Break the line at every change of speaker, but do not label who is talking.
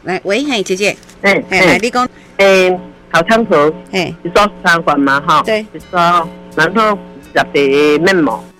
来，喂，嘿，姐姐，
来
你讲，
头汤头，一刷3罐嘛，哈，
对，
一刷，然后10滴面膜，